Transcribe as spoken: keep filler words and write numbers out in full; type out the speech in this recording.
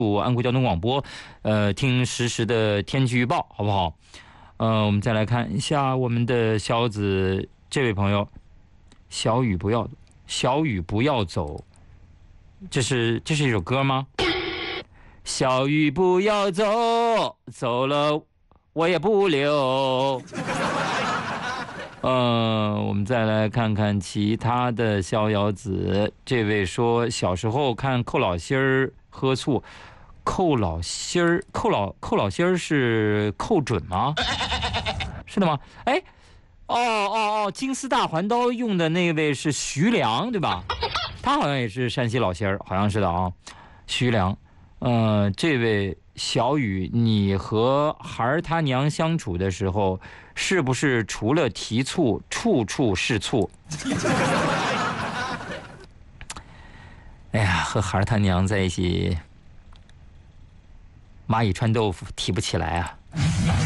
安徽交通广播，呃，听实时的天气预报，好不好？呃，我们再来看一下我们的小子这位朋友，小雨不要，小雨不要走，这是这是一首歌吗？小雨不要走，走了我也不留。呃，我们再来看看其他的逍遥子。这位说，小时候看寇老心儿喝醋，寇老心儿，寇老寇老心儿是寇准吗？是的吗？哎，哦哦哦，金丝大环刀用的那位是徐良，对吧？他好像也是山西老心儿，好像是的啊。徐良，呃，这位小雨，你和孩儿他娘相处的时候，是不是除了提醋，处处是醋？哎呀，和孩儿他娘在一起，蚂蚁穿豆腐提不起来啊。